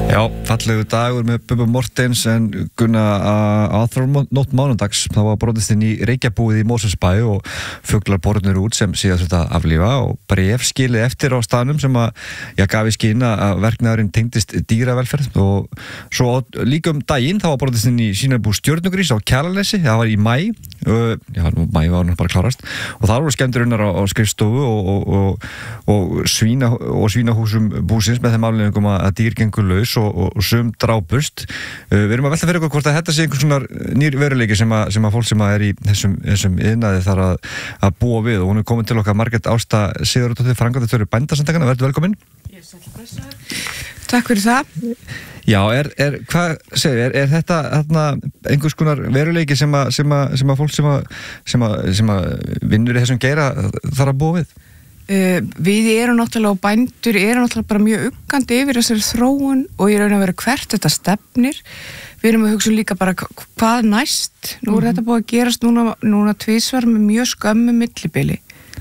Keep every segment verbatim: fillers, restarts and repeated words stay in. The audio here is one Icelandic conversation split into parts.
Já, fallegu dagur með Bubba Mortens en Gunnar aðfarnótt mánudags þá var brotist inn í Reykjabúið í Mosfellsbæ og fuglar borðnir út sem síðan þetta aflífa og bref skilið eftir á staðnum sem að já, gaf í skyn að verknaðurinn tengdist dýravelferð og svo líka um daginn þá var brotist inn í svínabú Stjörnugrís á Kjalarnesi, það var í maí já, nú maí var hann bara klárast og þar voru skemmtir unnar á, á skrifstofu og, og, og, og, svína, og svínahúsum búsins með þeim afleiðingum að dýr gengur laus og, og, og sum drápust. Uh, við erum að velta fyrir okkur hvort að þetta sé einhvers svona nýr veruleiki sem að, sem að fólk sem að er í þessum, þessum iðnaði þar að, að búa við og hún er komin til okkar Margrét Ásta Sigurðardóttir, framkvæmdastjóri Bændasamtakanna, verður velkomin. Yes, takk fyrir það. Já, er, er, hvað segir, er, er þetta þarna, einhvers konar veruleiki sem að, sem að, sem að fólk sem að, sem að, sem að vinnur í þessum geira þarf að búa við? Uh, við erum náttúrulega og bændur erum náttúrulega bara mjög uggandi yfir þessari þróun og ég raun að vera hvert þetta stefnir. Við erum að hugsa líka bara hvað næst. Nú er mm-hmm. þetta búið að gerast núna, núna tvisvar með mjög skömmu millibili.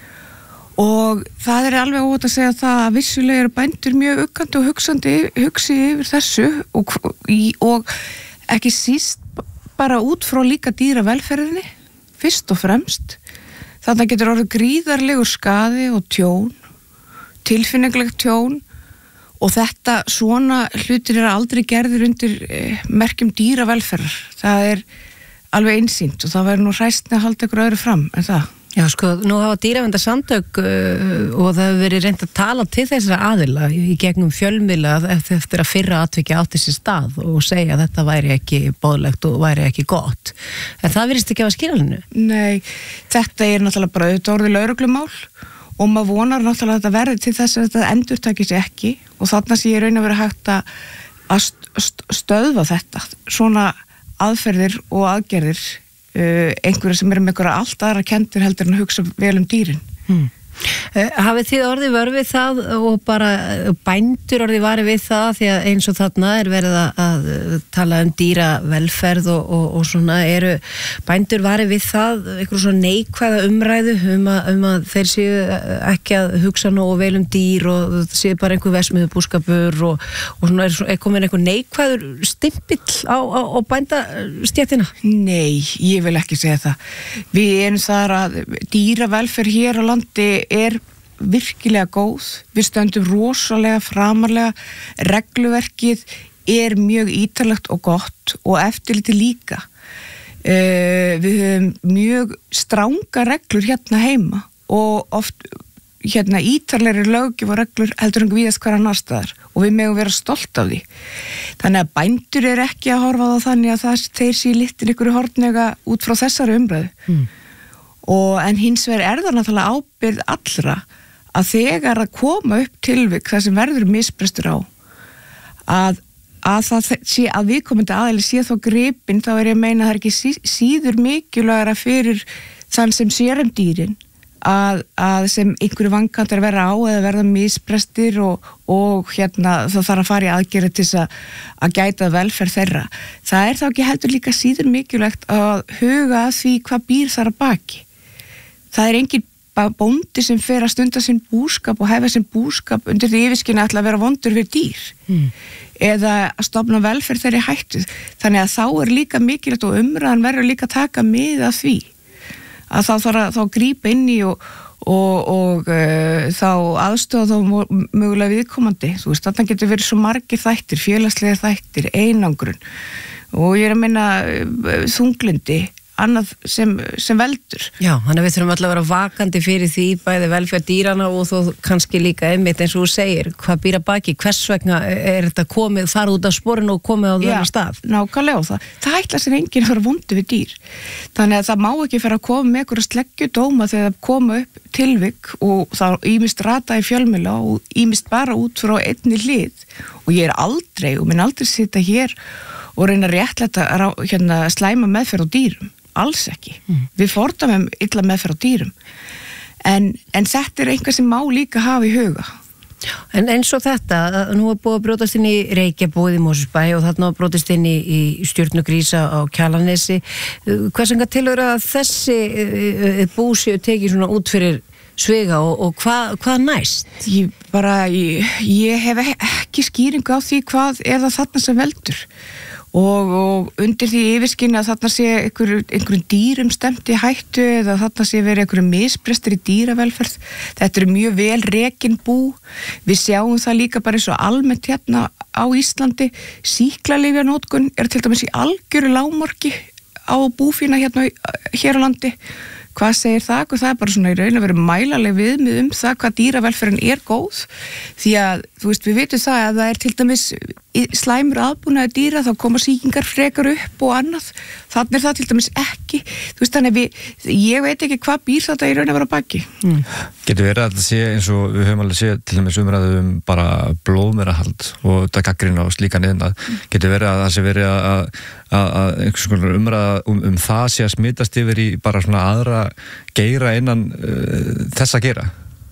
Og það er alveg óvægt að segja það að vissulega eru bændur mjög uggandi og hugsandi, hugsi yfir þessu og, og ekki síst bara út frá líka dýravelferðinni, fyrst og fremst. Þannig getur orðið gríðarlegur skaði og tjón, tilfinninglegt tjón og þetta svona hlutir eru aldrei gerðir undir eh, merkjum dýravelferðar. Það er alveg einsýnt og það væri nú hræstni að halda ykkur öðru fram en það. Já, sko, nú hafa dýraverndarsamtök uh, og það hefur verið reynt að tala til þessara aðila í gegnum fjölmiðla eftir, eftir að fyrra atviki átti sér stað og segja að þetta væri ekki boðlegt og væri ekki gott. En það virðist ekki á skýralinu. Nei, þetta er náttúrulega bara auðvitað orðið lögreglumál og maður vonar náttúrulega að þetta verði til þess að þetta endurtaki sig ekki og þarna sé ég raun að vera hægt að, að stöðva þetta. Svona aðferðir og aðgerðir Uh, einhverju sem eru með einhverja allt aðra kenndir heldur en að hugsa vel um dýrin. Hmm. Uh, hafið þið orðið vör við það og bara bændur orðið vari við það því að eins og þarna er verið að, að tala um dýravelferð og, og, og svona eru bændur vari við það einhverju svona neikvæða umræðu um að, um að þeir séu ekki að hugsa nógu vel um dýr og séu bara einhver versmiðubúskapur og, og svona er, er komin einhver neikvæður stimpill á, á, á bændastjættina? Nei, ég vil ekki segja það. Við erum þar að dýravelferð hér á landi er virkilega góð, við stöndum rosalega framarlega, regluverkið er mjög ítarlegt og gott og eftirliti líka. Uh, við höfum mjög stranga reglur hérna heima og oft hérna ítarlegri löggjöf og reglur heldur en víðast hvar annar staðar og við megum vera stolt af því. Þannig að bændur er ekki að horfa á það þannig að það þeir sé littir ykkur hortnega út frá þessari umræðu. Mm. Og en hins vegar er það náttúrulega ábyrgð allra að þegar að koma upp tilvik þar sem verður misbrestur á að, að það sé að viðkomandi aðeins sé þá gripinn þá er ég að meina að það er ekki sí, síður mikilvægara fyrir þann sem sér um dýrin að, að sem einhverju vankantar verða á eða verða misbrestir og, og hérna það þarf að fara í aðgerð til þess að, að gæta velferð þeirra. Það er þá ekki heldur líka síður mikilvægt að huga að því hvað býr þar að baki. Það er engin bóndi sem fer að stunda sinn búskap og hefja sinn búskap undir því yfirskynni að vera vondur fyrir dýr mm. eða að stofna velferð þeirri hættu. Þannig að þá er líka mikilvægt og umræðan verður líka að taka mið af því að þá þarf að þá grípa inn í og, og, og uh, þá aðstofa þá mögulega viðkomandi. Þú veist, þarna getur verið svo margir þættir, félagslega þættir, einangrun og ég er að minna uh, þunglindi annað sem, sem veldur. Já, þannig að við þurfum alltaf að vera vakandi fyrir því bæði velferð dýrana og þó kannski líka einmitt eins og þú segir, hvað býr að baki, hvers vegna er þetta komið, farið út af sporinu og komið á þennan stað? Já, nákvæmlega það. Það ætla sér enginn að vera vondur við dýr. Þannig að það má ekki fara að koma með einhverja sleggjudóma þegar það koma upp tilvik og það ýmist rata í fjölmiðla og ýmist bara út frá einni hlið og ég er aldrei og minn aldrei sitja hér og reyna réttlæta hérna, slæma meðferð á dýrum. Alls ekki. Mm. Við fordæmum illa meðferð á dýrum. En, en þetta er einhver sem má líka hafa í huga. En eins og þetta, nú er búið að brjótast inn í Reykjabúið í Mosfellsbæ og þarna brjótast inn í, í Stjörnugrísa á Kjalarnesi. Hvers vegna tilhör að þessi bú séu tekið svona út fyrir sviga og, og hvað hva næst? Ég bara, ég, ég hef ekki skýringu á því hvað er það þarna sem veldur og, og undir því yfirskinni að þarna sé einhver, einhverjum dýrum stemt í hættu eða þarna sé verið einhverjum misbrestur í dýravelferð. Þetta eru mjög vel rekin bú. Við sjáum það líka bara eins og almennt hérna á Íslandi. Sýklalyfjanótkun er til dæmis í algjöru lágmarki á búfína hérna hér á landi. Hvað segir það? Og það er bara svona í raun að vera mælaleg viðmið um það hvað dýravelferðin er góð því að, þú veist, við vitum það að það er til dæmis slæmur aðbúnaði dýra þá koma sýkingar frekar upp og annað þannig er það til dæmis ekki þú veist þannig við, ég veit ekki hvað býr þetta í raun að vera baki mm. Getur verið að þetta sé eins og við höfum alveg séð til dæmis umræðu um bara blóðmerahald og þetta gagnrýni á slíkan iðnað mm. Getur verið að það sé verið að, að, að einhvers konar umræða um, um það sé að smitast yfir í bara svona aðra geira innan uh, þess að gera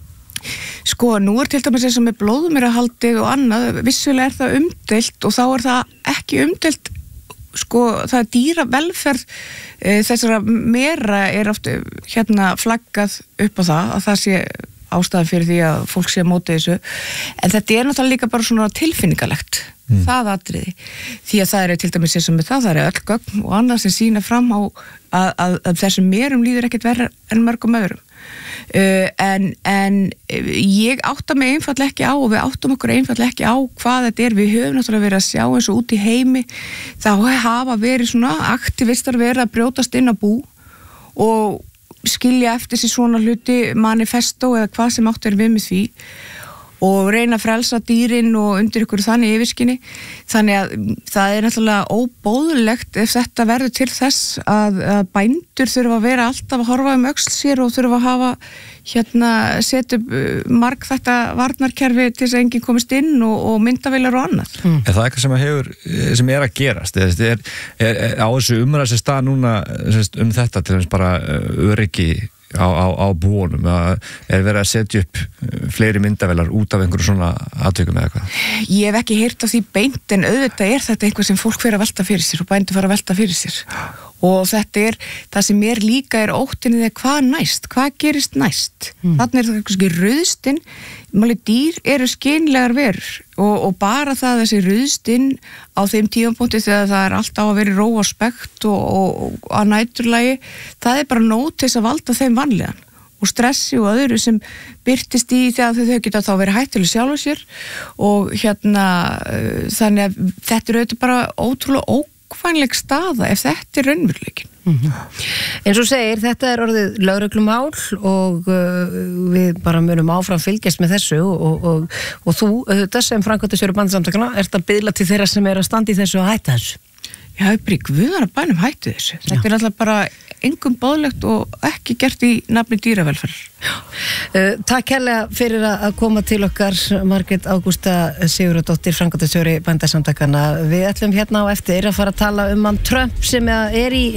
Sko, nú er til dæmis eins og með blóðmerahaldið og annað, vissulega er það umdeilt og þá er það ekki umdeilt sko, það er dýravelferð e, þessara mera er oft hérna flaggað upp á það að það sé ástæðan fyrir því að fólk sé að móti þessu en þetta er náttúrulega líka bara svona tilfinningalegt mm. það atriði því að það er til dæmis eins og með það, það er öll gögn og annað sem sýna fram á að, að, að þessum merum líður ekkert verra en mörgum öðrum Uh, en, en ég átta mig einfallega ekki á og við áttum okkur einfallega ekki á hvað þetta er við höfum náttúrulega verið að sjá eins og út í heimi þá hafa verið svona aktivistar verið að brjótast inn á bú og skilja eftir sig svona hluti manifesto eða hvað sem átt er við með því og reyna að frelsa dýrin og undir ykkur þannig yfirskinni þannig að það er náttúrulega óbóðlegt ef þetta verður til þess að, að bændur þurfa að vera alltaf að horfa um öxl sér og þurfa að hafa hérna setja upp marg þetta varnarkerfi til þess að enginn komist inn og, og myndavélar og annað. Mm. Er það eitthvað sem, hefur, sem er að gerast? Er, er, er, er á þessu umræðs stað núna um þetta til þess bara öryggi á, á, á búunum er verið að setja upp fleiri myndavélar út af einhverju svona aðtökum eða eitthvað? Ég hef ekki heyrt af því beint en auðvitað er þetta einhver sem fólk fer að velta fyrir sér og bændur fara að velta fyrir sér og þetta er það sem mér líka er óttinni þegar hvað næst, hvað gerist næst mm. þannig er það kannski rauðstinn máli dýr eru skynlegar verur og, og bara það þessi rauðstinn á þeim tímapunkti þegar það er alltaf að vera ró og spekt og, og, og að næturlagi það er bara nóg til þess að valda þeim vanlíðan og stressi og öðru sem birtist í þegar þau geta þá verið hættilega sjálf sér og hérna þannig að þetta er auðvitað bara ótrúlega ókvænleg staða ef þetta er raunveruleikin. Mm-hmm. En svo segir, þetta er orðið lögreglumál og uh, við bara munum áfram fylgjast með þessu og, og, og, og þú, þetta sem framkvæmdastjóri Bændasamtakanna, ert að biðla til þeirra sem er að standa í þessu og hætta þessu? Já, ég byrja guðar að bænum hættu þessu. Þetta er alltaf bara engum boðlegt og ekki gert í nafni dýravelferð. Uh, takk kærlega fyrir að koma til okkar, Margrét Ágústa Sigurðardóttir, framkvæmdastjóri Bændasamtakanna. Við ætlum hérna á eftir að fara að tala um hann Trump sem er í,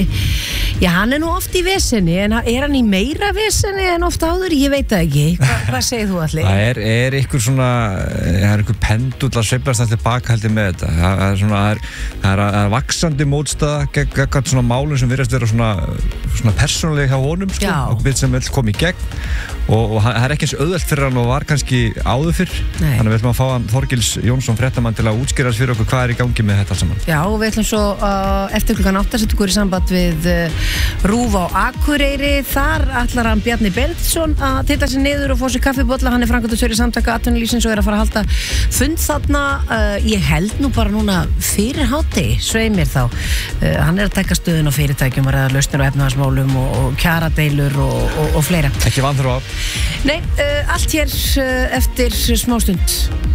já hann er nú oft í vesenni, en er hann í meira vesenni en oft áður? Ég veit það ekki. Hva, hvað segir þú allir? Það er, er ykkur svona, það er ykkur pendull að sveiflast allir bakahaldi með þetta. Það er svona, það er, það er, það er vaxandi mótstaða gegn svona málum sem virðast vera svona, svona persónulega hjá honum, sko, og við sem vel kom í gegn. Og, og það er ekki eins auðvelt fyrir hann og var kannski áður fyrr. Nei. Þannig við ætlum að fá hann Þorgils Jónsson fréttamann til að útskýra fyrir okkur hvað er í gangi með þetta alls saman. Já, og við ætlum svo uh, eftir klukkan átta setja okkur í samband við uh, Rúf á Akureyri. Þar ætlar hann Bjarni Benediktsson að tilla sig niður og fá sér kaffibolla. Hann er framkvæmdastjóri Samtaka atvinnulífsins og er að fara að halda fund þarna. Uh, ég held nú bara núna fyrir hádegi, svei mér þá. Uh, hann er að taka stöðun á fyrirtækjum og ræða lausnir á efnahagsmálum og, og kjaradeilur og, og, og fleira. Ekki vanþörf á. Nei, uh, allt hér uh, eftir smástund.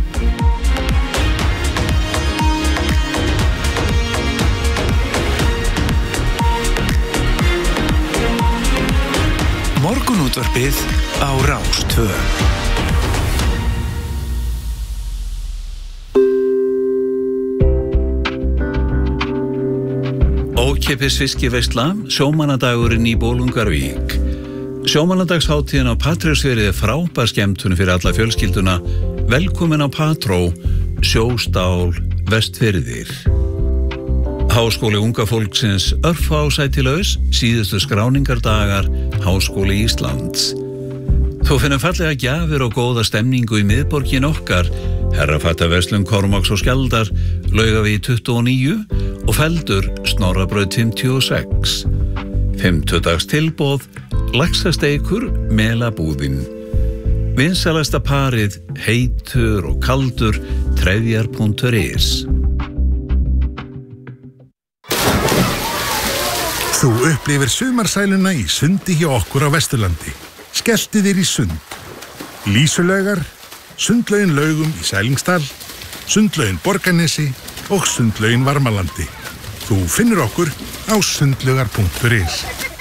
Morgunútvarpið á Rás tvö. Ókeypis fiskiveisla, sjómannadagurinn í Bolungarvík. Sjómannadagsháttíðin á Patreksfirði er frábær skemmtun fyrir alla fjölskylduna. Velkomin á Patró, Sjóstál, Vestfirðir. Háskóli unga fólksins örfá sætilaus, síðustu skráningardagar, Háskóli Íslands. Þú finnum fallega gjafir og góða stemningu í miðborgin okkar, Herrafattaverslun Kormáks og Skjaldar, Laugavík tuttugu og níu og Feldur Snorrabraut fimmtíu og sex. fimmtudags tilboð, laxasteikur, melabúðin. Vinsælasta parið, heitur og kaldur, trefjar punktur is. Þú upplifir sumarsæluna í sundi hjá okkur á Vesturlandi. Skelltu þér í sund. Lýsulaugar, sundlaugin Laugum í Sælingsdal, sundlaugin Borgarnesi og sundlaugin Varmalandi. Þú finnur okkur á sundlaugar punktur is.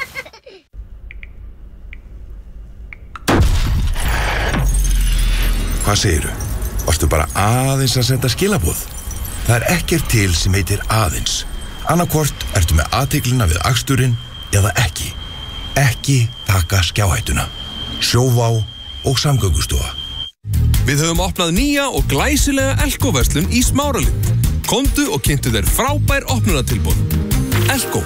Hvað segirðu? Varstu bara aðeins að senda skilaboð? Það er ekkert til sem heitir aðeins. Annarkvort ertu með athyglina við aksturinn eða ekki. Ekki taka skjáhættuna. Sjóvá og Samgöngustofa. Við höfum opnað nýja og glæsilega Elko-verslun í Smáralind. Komdu og kynntu þér frábær opnunartilboð. Elko.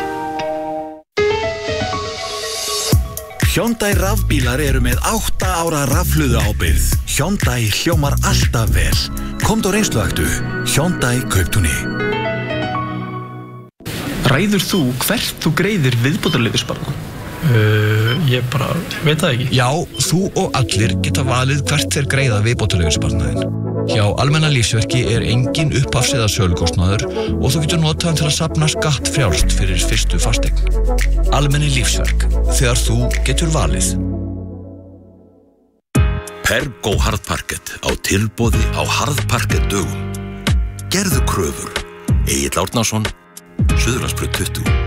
Hyundai rafbílar eru með átta ára rafluðu ábyrgð. Hyundai hljómar alltaf vel. Komdu á reynsluaktu. Hyundai Kauptúni. Ræður þú hvert þú greiðir viðbótarleyfisbarna? Uh, ég bara veit það ekki. Já, þú og allir geta valið hvert þeir greiða viðbótarleyfisbarnaðinn. Hjá Almenna lífsverki er engin upphafs- eða sölukostnaður og þú getur notað hann til að safna skatt frjálst fyrir fyrstu fasteign. Almenni lífsverk, þegar þú getur valið. Pergo harðparkett á tilboði á harðparkett dögum. Gerðu kröfur. Egill Árnason, Suðurlandsbraut tuttugu.